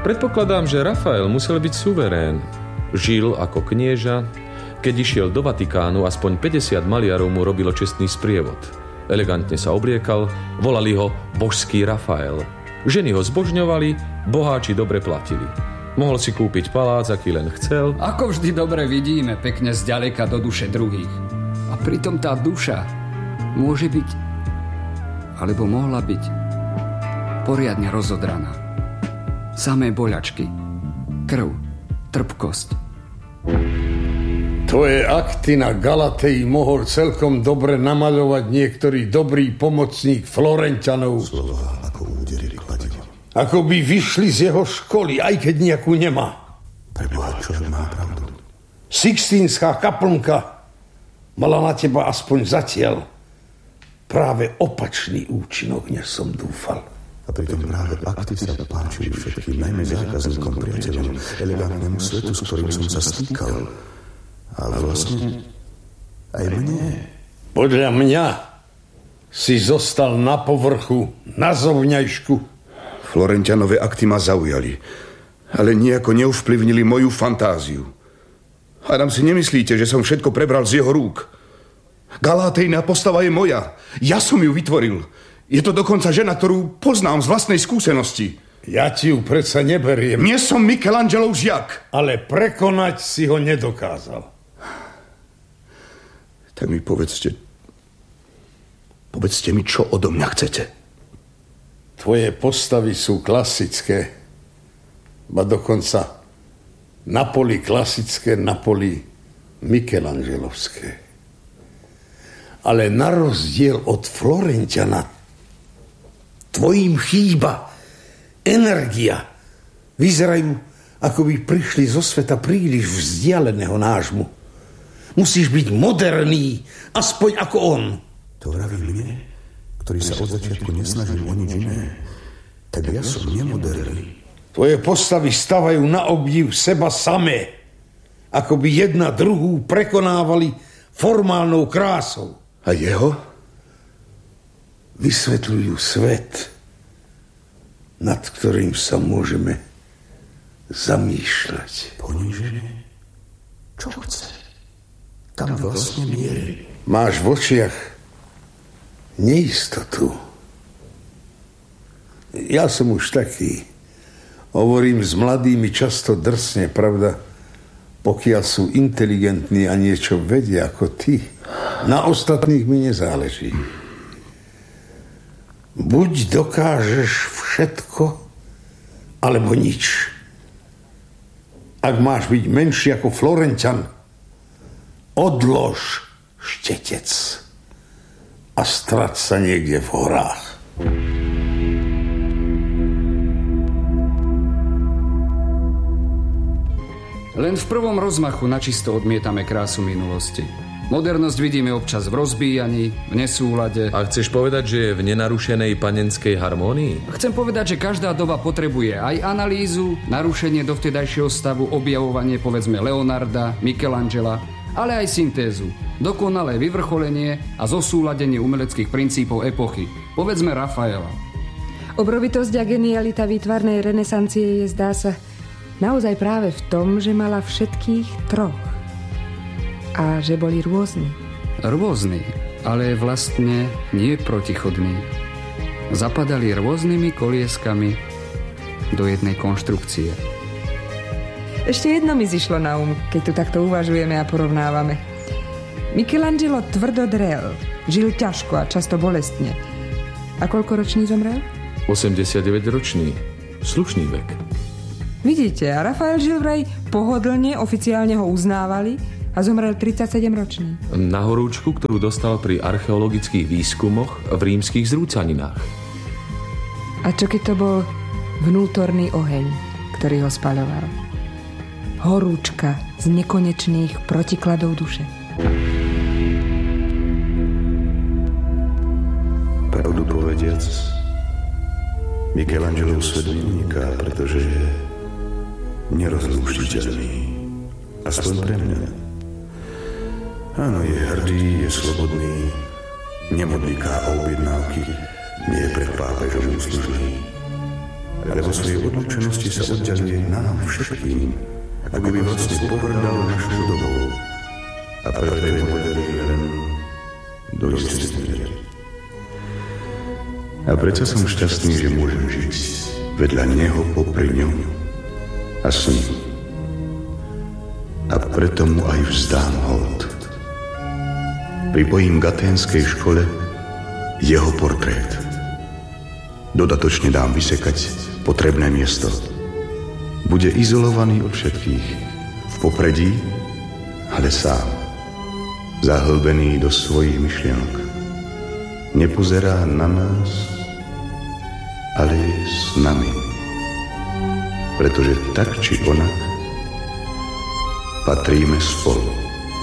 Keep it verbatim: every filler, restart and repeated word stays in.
Predpokladám, že Rafael musel byť suverén. Žil ako knieža. Keď išiel do Vatikánu, aspoň päťdesiat maliarov mu robilo čestný sprievod. Elegantne sa obliekal, volali ho božský Rafael. Ženy ho zbožňovali, boháči dobre platili. Mohol si kúpiť palác, aký len chcel. Ako vždy dobre vidíme, pekne zďaleka do duše druhých. A pritom tá duša môže byť, alebo mohla byť, poriadne rozodraná. Samé boľačky, krv, trpkosť. Tvoje akty na Galatei mohol celkom dobre namaľovať niektorý dobrý pomocník Florenťanov. Slová ako údery kladiva. Ako by vyšli z jeho školy, aj keď nejakú nemá. Preboha, čo má pravdu. Sixtínska kaplnka mala na teba aspoň zatiaľ práve opačný účinok, než som dúfal. A pritom práve akty sa páčili všetkým, najmä zákazníkom, priateľom, elegantnému svetu, s ktorým som sa stýkal. A vlastne aj mne. Podľa mňa si zostal na povrchu, na zovňajšku. Florenťanové akty ma zaujali, ale nejako neovplyvnili moju fantáziu. Hádam si nemyslíte, že som všetko prebral z jeho rúk. Galatejná postava je moja. Ja som ju vytvoril. Je to dokonca žena, ktorú poznám z vlastnej skúsenosti. Ja ti ju predsa neberiem. Nie som Michelangelov žiak. Ale prekonať si ho nedokázal. Tak mi povedzte, povedzte mi, čo odo mňa chcete. Tvoje postavy sú klasické, ba dokonca napoli klasické, napoli Michelangelovské. Ale na rozdiel od Florenťana tvojím chýba energia. Vyzerajú, ako by prišli zo sveta príliš vzdialeného nášmu. Musíš byť moderný, aspoň ako on. To vraví mne, ktorý sa od začiatku nesnažil o nič iné. Tak ja som nemoderný. Tvoje postavy stavajú na obdiv seba samé, ako by jedna druhú prekonávali formálnou krásou. A jeho? Vysvetľujú svet, nad ktorým sa môžeme zamýšľať. Ponížené? Čo chce? Tam vlastne mierí. Máš v očiach neistotu. Ja som už taký. Hovorím s mladými často drsne, pravda, pokiaľ sú inteligentní a niečo vedia ako ty. Na ostatných mi nezáleží. Buď dokážeš všetko, alebo nič. Ak máš byť menší ako Florenťan, odlož štetec a strať sa niekde v horách. Len v prvom rozmachu načisto odmietame krásu minulosti. Modernosť vidíme občas v rozbíjaní, v nesúlade. A chceš povedať, že je v nenarušenej panenskej harmónii? Chcem povedať, že každá doba potrebuje aj analýzu, narušenie dovtedajšieho stavu, objavovanie povedzme Leonarda, Michelangela, ale aj syntézu, dokonalé vyvrcholenie a zosúladenie umeleckých princípov epochy, povedzme Rafaela. Obrovitosť a genialita výtvarnej renesancie je, zdá sa, naozaj práve v tom, že mala všetkých troch. A že boli rôzni. Rôzni, ale vlastne nie protichodní. Zapadali rôznymi kolieskami do jednej konštrukcie. Ešte jedno mi zišlo na um, keď tu takto uvažujeme a porovnávame. Michelangelo tvrdo drel, žil ťažko a často bolestne. A koľko ročný zomrel? osemdesiatdeväť ročný. Slušný vek. Vidíte, a Rafael žil vraj pohodlne, oficiálne ho uznávali a zomrel tridsaťsedem ročný. Na horúčku, ktorú dostal pri archeologických výskumoch v rímskych zrúcaninách. A čo keď to bol vnútorný oheň, ktorý ho spaľoval? Horúčka z nekonečných protikladov duše. Pravdu povediac, Michelangelov svet vyniká, pretože je nerozlúčiteľný. Aspoň pre mňa. Áno, je hrdý, je slobodný, nemodliká o objednávky, nie je pred pápežom úslužný. ale vo svojej odlučenosti sa oddialuje nám všetkým, ako by vlastne pohrdal našou dobou. A preto je moderný len do istej miery. A preto som šťastný, že môžem žiť vedľa neho popri ňom a s ním. A preto mu aj vzdám hold. Pripojím k aténskej škole jeho portrét. Dodatočne dám vysekať potrebné miesto. Bude izolovaný od všetkých, v popredí, ale sám, zahlbený do svojich myšlienok. Nepozerá na nás, ale je s nami. Pretože tak či onak patríme spolu.